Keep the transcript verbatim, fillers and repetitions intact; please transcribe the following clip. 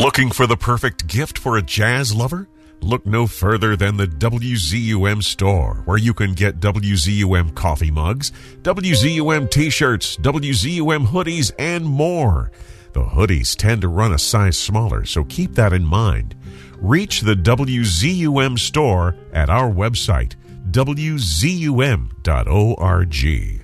Looking for the perfect gift for a jazz lover? Look no further than the W Z U M store, where you can get W Z U M coffee mugs, W Z U M t-shirts, W Z U M hoodies, and more. The hoodies tend to run a size smaller, so keep that in mind. Reach the W Z U M store at our website, W Z U M dot org.